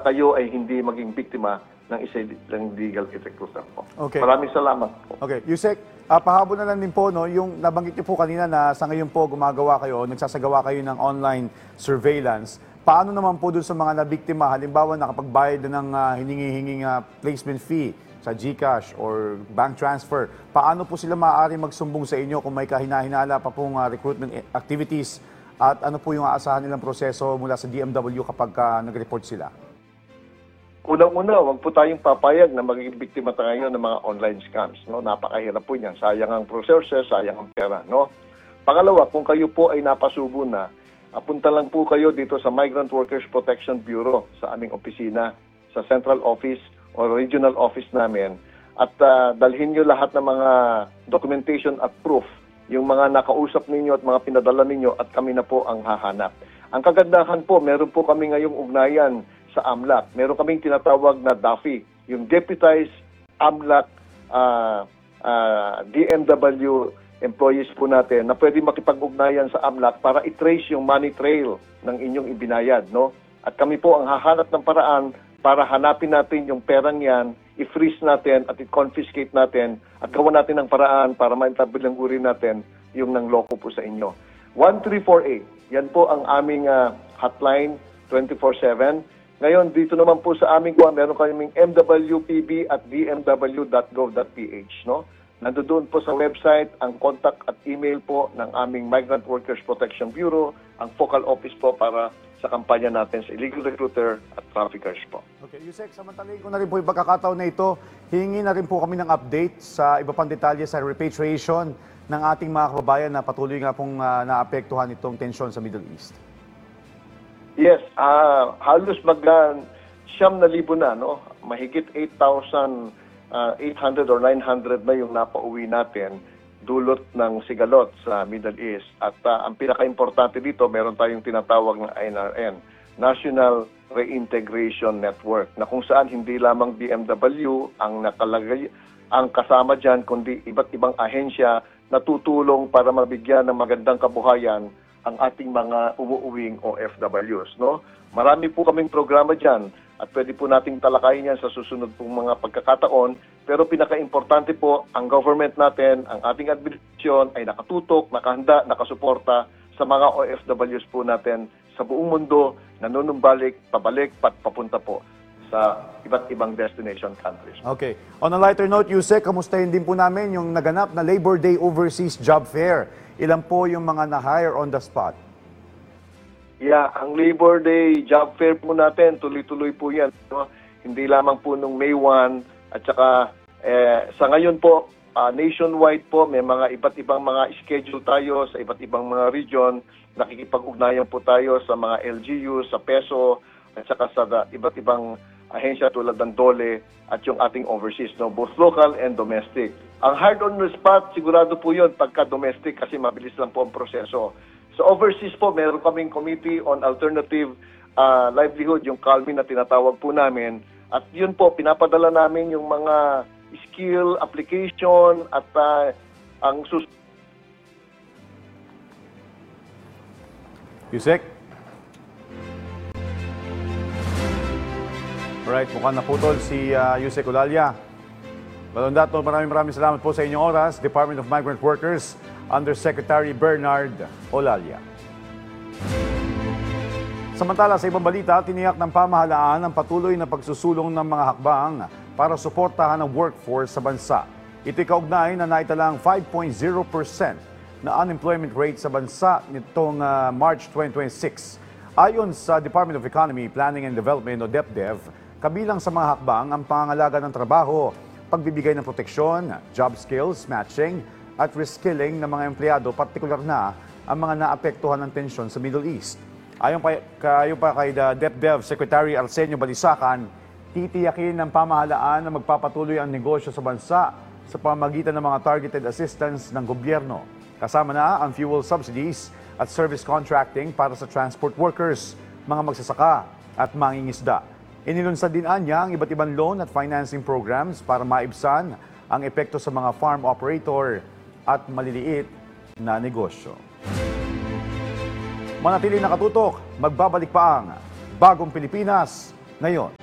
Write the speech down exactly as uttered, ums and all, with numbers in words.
kayo ay hindi maging biktima ng isa ng legal recruiter po. Okay. Maraming salamat po. Okay, Yusek, uh, pahabol na lang din po, no, yung nabanggit niyo po kanina na sa ngayon po gumagawa kayo, nagsasagawa kayo ng online surveillance. Paano naman po dun sa mga nabiktima, halimbawa nakapagbayad na ng uh, hiningi-hinging uh, placement fee sa GCash or bank transfer, paano po sila maaari magsumbong sa inyo kung may kahinahinala pa pong uh, recruitment activities at ano po yung aasahan nilang proseso mula sa D M W kapag uh, nag-report sila? Unang-una, huwag po tayong papayag na magiging biktima tayo ng mga online scams. No? Napakahirap po niyan. Sayang ang processor, sayang ang pera. No? Pangalawa, kung kayo po ay napasubo na, apunta lang po kayo dito sa Migrant Workers Protection Bureau sa aming opisina, sa central office o regional office namin. At uh, dalhin nyo lahat ng mga documentation at proof, yung mga nakausap ninyo at mga pinadala ninyo at kami na po ang hahanap. Ang kagandahan po, meron po kami ngayong ugnayan sa A M L A C. Meron kaming tinatawag na D A F I, yung Deputized A M L A C uh, uh, D M W employees po natin na pwede makipag-ugnayan sa A M L A C para i-trace yung money trail ng inyong ibinayad. No? At kami po ang hahanap ng paraan para hanapin natin yung perang yan, i-freeze natin at i-confiscate natin at gawa natin ng paraan para maitabilanggurin natin yung nangloko po sa inyo. one three four eight, yan po ang aming uh, hotline twenty-four seven. Ngayon, dito naman po sa aming kuha, meron kaming M W P B at d m w dot gov dot p h. No? Nandoon po sa website ang contact at email po ng aming Migrant Workers Protection Bureau, ang focal office po para sa kampanya natin sa illegal recruiter at traffickers po. Okay, Yusek, samantalahin ko na rin po yung pagkakataon na ito. Hingi na rin po kami ng update sa iba pang detalye sa repatriation ng ating mga kababayan na patuloy nga pong uh, naapektuhan itong tensyon sa Middle East. Yes, uh, halos mag uh, siyam na libo na, no? Mahigit eight thousand eight hundred or nine hundred na yung napauwi natin dulot ng sigalot sa Middle East. At uh, ang pinaka-importante dito, meron tayong tinatawag na N R N, National Reintegration Network, na kung saan hindi lamang D M W ang nakalagay, ang kasama dyan, kundi iba't ibang ahensya na tutulong para mabigyan ng magandang kabuhayan ang ating mga umuuwing O F Ws. No? Marami po kaming programa dyan at pwede po nating talakayin yan sa susunod pong mga pagkakataon. Pero pinaka-importante po, ang government natin, ang ating administrasyon ay nakatutok, nakahanda, nakasuporta sa mga O F Ws po natin sa buong mundo, nanunumbalik, pabalik, pat papunta po sa iba't ibang destination countries. Okay. On a lighter note, Yusek, kamustahin din po namin yung naganap na Labor Day Overseas Job Fair. Ilan po yung mga na-hire on the spot? Yeah, ang Labor Day Job Fair po natin, tuloy-tuloy po yan. No? Hindi lamang po nung May first at saka eh, sa ngayon po, uh, nationwide po, may mga iba't ibang mga schedule tayo sa iba't ibang mga region. Nakikipag-ugnayan po tayo sa mga L G U, sa Peso, at saka sa da, iba't ibang ahensya tulad ng DOLE at yung ating overseas, no? Both local and domestic. Ang hard on the spot, sigurado po yun pagka domestic kasi mabilis lang po ang proseso. Sa overseas po, meron kaming Committee on Alternative uh, Livelihood, yung CALMI na tinatawag po namin. At yun po, pinapadala namin yung mga skill, application, at uh, ang sus... Yusek? Alright, mukhang naputol si uh, Yusek Olalia. Balondato, maraming maraming salamat po sa inyong oras. Department of Migrant Workers, Undersecretary Bernard Olalia. Samantala, sa ibang balita, tiniyak ng pamahalaan ang patuloy na pagsusulong ng mga hakbang para suportahan ang workforce sa bansa. Ito'y kaugnay na naitalang five point zero percent na unemployment rate sa bansa nitong uh, March twenty twenty-six. Ayon sa Department of Economy, Planning and Development o DepDev, kabilang sa mga hakbang ang pangangalaga ng trabaho, pagbibigay ng proteksyon, job skills, matching, at reskilling ng mga empleyado, partikular na ang mga naapektuhan ng tensyon sa Middle East. Ayon pa, kayo pa kay DepDev Secretary Arsenio Balisacan, titiyakin ng pamahalaan na magpapatuloy ang negosyo sa bansa sa pamamagitan ng mga targeted assistance ng gobyerno. Kasama na ang fuel subsidies at service contracting para sa transport workers, mga magsasaka at mangingisda. Inilunsad din anya ang iba't ibang loan at financing programs para maibsan ang epekto sa mga farm operator at maliliit na negosyo. Manatili nakatutok, magbabalik pa ang Bagong Pilipinas ngayon.